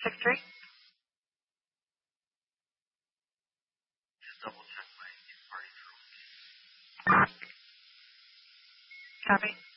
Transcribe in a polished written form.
6-3. Just double check my two-party drill. Copy.